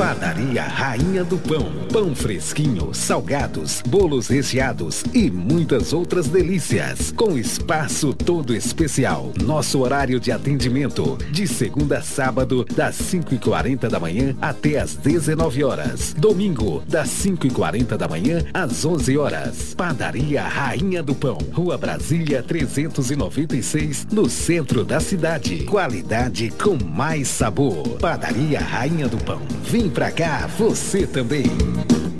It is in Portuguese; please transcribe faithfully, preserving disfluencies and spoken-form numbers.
Padaria Rainha do Pão. Pão fresquinho, salgados, bolos recheados e muitas outras delícias. Com espaço todo especial. Nosso horário de atendimento, de segunda a sábado, das cinco e quarenta da manhã até às dezenove horas. Domingo, das cinco e quarenta da manhã às onze horas. Padaria Rainha do Pão. Rua Brasília trezentos e noventa e seis, no centro da cidade. Qualidade com mais sabor. Padaria Rainha do Pão. Vem pra cá, você também.